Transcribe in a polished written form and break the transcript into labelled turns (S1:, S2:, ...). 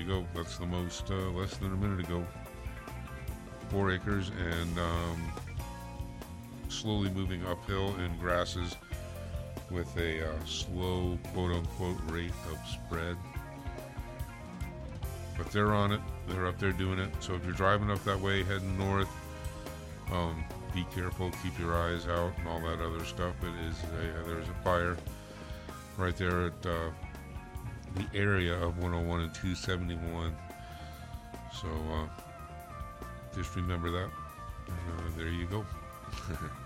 S1: you go. That's the most, less than a minute ago. 4 acres and slowly moving uphill in grasses with a slow, quote-unquote, rate of spread. But they're on it. They're up there doing it. So if you're driving up that way, heading north, be careful. Keep your eyes out and all that other stuff. There's a fire right there at the area of 101 and 271. So just remember that. There you go.